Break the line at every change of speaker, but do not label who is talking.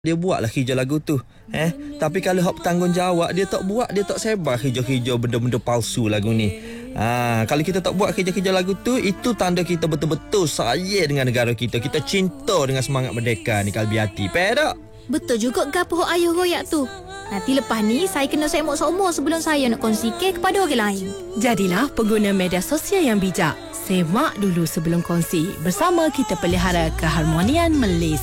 Dia buatlah hijau lagu tu. Tapi kalau hak bertanggungjawab, dia tak buat, dia tak sebar hijau-hijau benda-benda palsu lagu ni. Kalau kita tak buat hijau-hijau lagu tu, itu tanda kita betul-betul sayang dengan negara kita. Kita cinta dengan semangat merdeka ni, kalbi hati. Pedak?
Betul juga gapo hak ayah royak tu. Nanti lepas ni saya kena semok seumur sebelum saya nak kongsikan kepada orang lain.
Jadilah pengguna media sosial yang bijak. Semak dulu sebelum kongsi. Bersama kita pelihara keharmonian Malaysia.